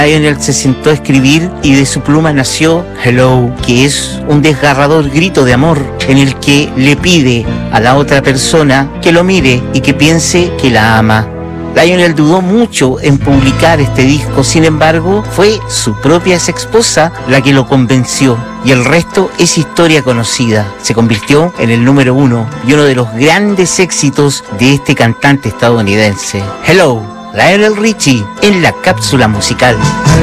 Lionel se sentó a escribir y de su pluma nació Hello, que es un desgarrador grito de amor en el que le pide a la otra persona que lo mire y que piense que la ama. Lionel dudó mucho en publicar este disco, sin embargo, fue su propia ex esposa la que lo convenció. Y el resto es historia conocida. Se convirtió en el número 1 y uno de los grandes éxitos de este cantante estadounidense. Hello, Lionel Richie en la cápsula musical.